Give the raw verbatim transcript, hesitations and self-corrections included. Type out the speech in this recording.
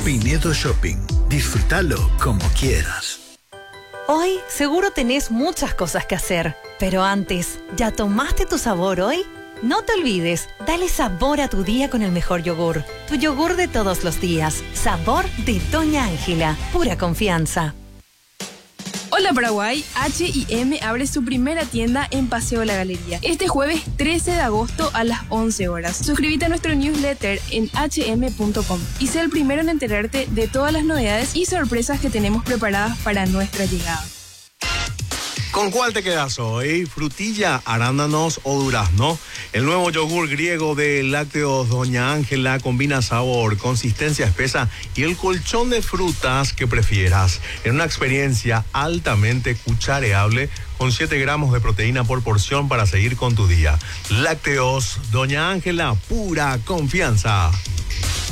Pinedo Shopping. Disfrútalo como quieras. Hoy seguro tenés muchas cosas que hacer, pero antes, ¿ya tomaste tu sabor hoy? No te olvides, dale sabor a tu día con el mejor yogur. Tu yogur de todos los días. Sabor de Doña Ángela. Pura confianza. Hola Paraguay, H y M abre su primera tienda en Paseo La Galería. Este jueves trece de agosto a las once horas. Suscríbete a nuestro newsletter en hache eme punto com y sé el primero en enterarte de todas las novedades y sorpresas que tenemos preparadas para nuestra llegada. ¿Con cuál te quedas hoy? ¿Frutilla, arándanos o durazno? El nuevo yogur griego de lácteos Doña Ángela combina sabor, consistencia espesa y el colchón de frutas que prefieras en una experiencia altamente cuchareable con siete gramos de proteína por porción para seguir con tu día. Lácteos Doña Ángela, pura confianza.